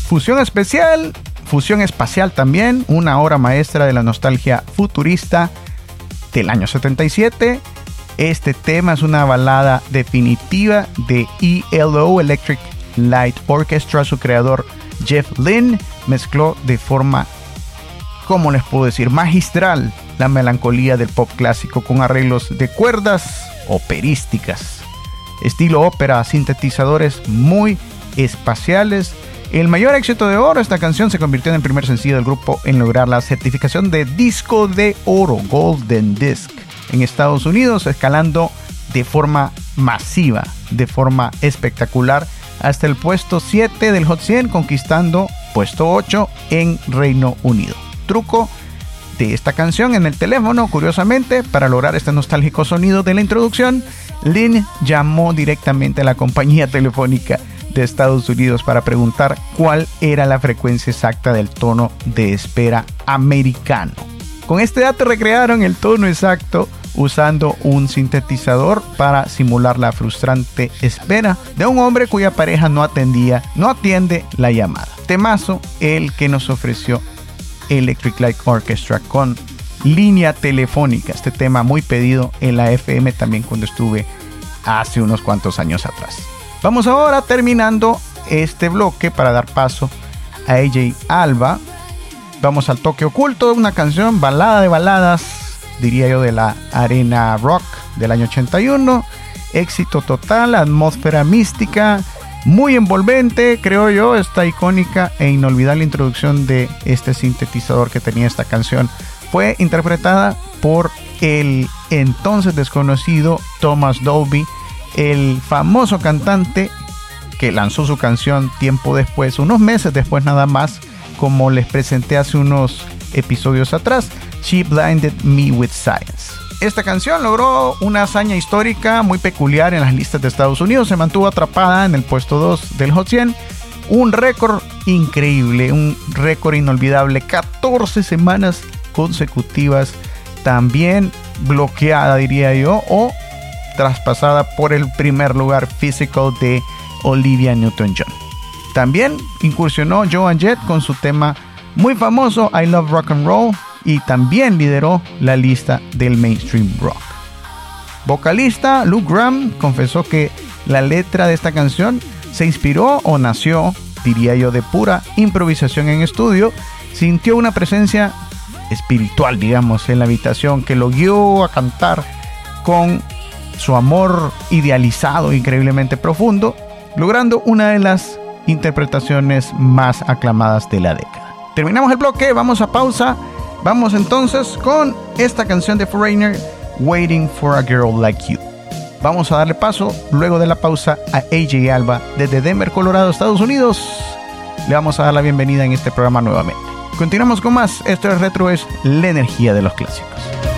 Fusión especial, fusión espacial también, una obra maestra de la nostalgia futurista del año 77. Este tema es una balada definitiva de ELO, Electric Light Orchestra. Su creador Jeff Lynne mezcló de forma, ¿cómo les puedo decir?, magistral la melancolía del pop clásico con arreglos de cuerdas operísticas, estilo ópera, sintetizadores muy espaciales. El mayor éxito de oro, esta canción se convirtió en el primer sencillo del grupo en lograr la certificación de disco de oro, Golden Disc, en Estados Unidos, escalando de forma masiva, de forma espectacular, hasta el puesto 7 del Hot 100, conquistando puesto 8 en Reino Unido. Truco de esta canción en el teléfono, curiosamente, para lograr este nostálgico sonido de la introducción, Lynne llamó directamente a la compañía telefónica de Estados Unidos para preguntar cuál era la frecuencia exacta del tono de espera americano. Con este dato recrearon el tono exacto usando un sintetizador para simular la frustrante espera de un hombre cuya pareja no atiende la llamada. Temazo el que nos ofreció Electric Light Orchestra con línea telefónica. Este tema muy pedido en la FM también cuando estuve hace unos cuantos años atrás. Vamos ahora terminando este bloque para dar paso a AJ Alba. Vamos al Toque Oculto, una canción balada de baladas, diría yo, de la arena rock del año 81. Éxito total, atmósfera mística, muy envolvente, creo yo, esta icónica e inolvidable introducción de este sintetizador que tenía esta canción. Fue interpretada por el entonces desconocido Thomas Dolby, el famoso cantante que lanzó su canción tiempo después, unos meses después nada más, como les presenté hace unos episodios atrás, She Blinded Me With Science. Esta canción logró una hazaña histórica muy peculiar en las listas de Estados Unidos. Se mantuvo atrapada en el puesto 2 del Hot 100. Un récord increíble, un récord inolvidable. 14 semanas consecutivas. También bloqueada, diría yo, o traspasada por el primer lugar, Physical, de Olivia Newton-John. También incursionó Joan Jett con su tema muy famoso, I Love Rock and Roll, y también lideró la lista del mainstream rock. Vocalista Luke Graham confesó que la letra de esta canción se inspiró o nació, diría yo, de pura improvisación en estudio. Sintió una presencia espiritual, digamos, en la habitación que lo guió a cantar con su amor idealizado increíblemente profundo, logrando una de las interpretaciones más aclamadas de la década. Terminamos el bloque, vamos a pausa. Vamos entonces con esta canción de Foreigner, Waiting for a Girl Like You. Vamos a darle paso luego de la pausa a AJ Alba desde Denver, Colorado, Estados Unidos. Le vamos a dar la bienvenida en este programa nuevamente. Continuamos con más. Esto es Retro, es la energía de los clásicos.